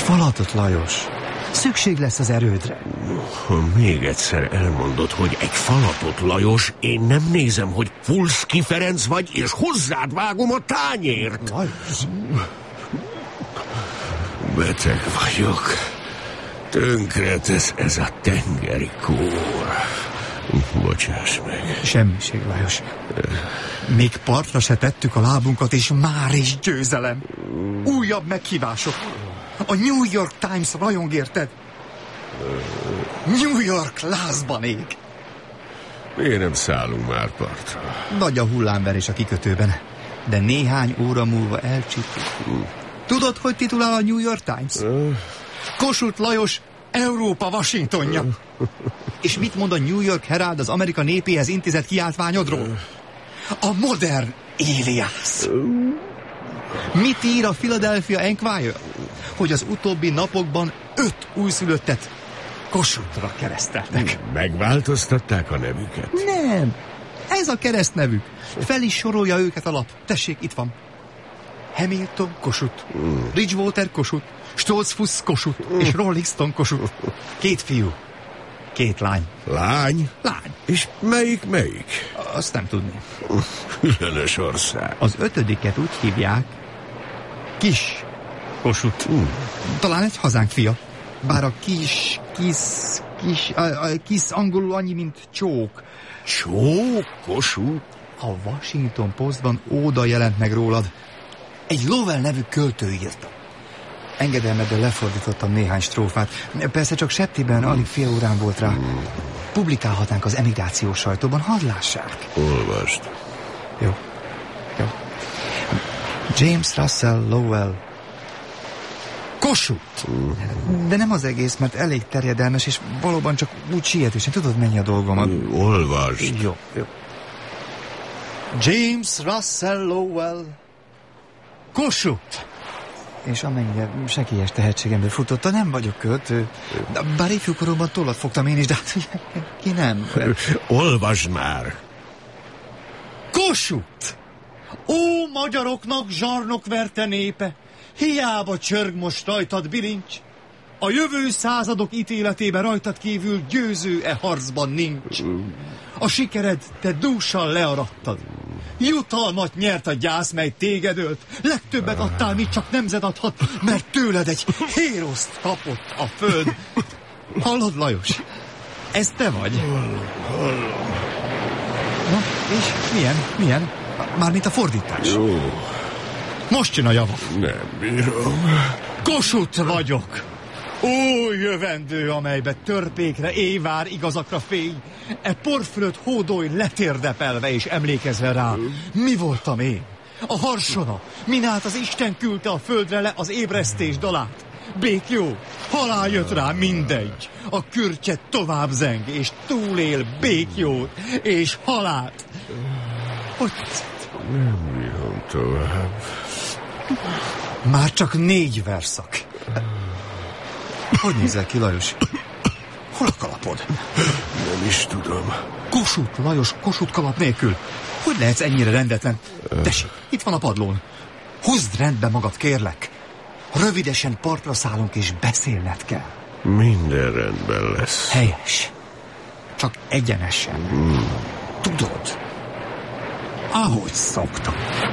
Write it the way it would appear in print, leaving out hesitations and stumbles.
falatot, Lajos. Szükség lesz az erődre. Ha még egyszer elmondod, hogy egy falatot, Lajos, én nem nézem, hogy Fulszky Ferenc vagy, és hozzád vágom a tányért. Lajos. Beteg vagyok. Tönkretesz ez a tengeri kór. Bocsáss meg. Semmiség, Lajos. Még partra se tettük a lábunkat, és már is győzelem. Újabb meghívások. A New York Times rajong érted? New York lázban ég. Miért nem szállunk már partra? Nagy a hullámverés a kikötőben, de néhány óra múlva elcsípünk. Tudod, hogy titulál a New York Times? Kossuth Lajos Európa Washingtonja. És mit mond a New York Herald az Amerika népéhez intézett kiáltványodról? A modern Éliász. Mit ír a Philadelphia Enquirer? Hogy az utóbbi napokban 5 újszülöttet Kossuthra kereszteltek. Megváltoztatták a nevüket? Nem, ez a keresztnevük. Fel is sorolja őket a lap. Tessék, itt van. Hamilton Kossuth, Bridgewater Kossuth, Stoltzfus Kossuth és Rolling Stone Kossuth. 2 fiú, 2 lány. Lány? Lány. És melyik? Azt nem tudni. Különös ország. Az 5-et úgy hívják Kis Kossuth. Talán egy hazánk fia. Bár a kis angolul annyi, mint csók. Csók Kossuth? A Washington Postban óda jelent meg rólad. Egy Lowell nevű költő írta. Engedelmeddel lefordítottam néhány strófát. Persze csak septiben alig fél órán volt rá. Publikálhatnánk az emigrációs sajtóban, hadd lássák. Olvasd. Jó. James Russell Lowell Kossuth. De nem az egész, mert elég terjedelmes, és valóban csak úgy sietősen. Tudod, mennyi a dolgomat? Olvasd. Jó. James Russell Lowell Kossuth. És amennyire sekélyes tehetségemből futotta, nem vagyok költő. Bár ifjúkoromban tollat fogtam én is, de hát ki nem. Olvasd már. Kossuth! Ó, magyaroknak zsarnok verte népe, hiába csörg most rajtad bilincs. A jövő századok ítéletében rajtad kívül győző harcban nincs. A sikered te dúsan learattad. Jutalmat nyert a gyász, mely téged ölt. Legtöbbet adtál, mit csak nemzed adhat, mert tőled egy héroszt kapott a föld. Hallod, Lajos? Ez te vagy? Hallom. Na, és milyen? Mármint a fordítás. Jó. Most jön a java. Nem bírom. Kossuth vagyok. Ó, jövendő, amelybe törpékre, évár, igazakra fény. E porfölött hódolj letérdepelve és emlékezve rá. Mi voltam én? A harsona, minát az Isten küldte a földre le az ébresztés dalát. Békjó, halál jött rá, mindegy. A kürtye tovább zeng, és túlél békjót és halált. Hogy tetszett? Nem bírom tovább. Már csak 4 verszak. Hogy nézel ki, Lajos? Hol a kalapod? Nem is tudom. Kossuth, Lajos, Kossuth kalap nélkül. Hogy lehetsz ennyire rendetlen? Tessék, itt van a padlón. Hozd rendbe magad, kérlek. Rövidesen partra szállunk, és beszélned kell. Minden rendben lesz. Helyes. Csak egyenesen. Tudod, ahogy szoktam.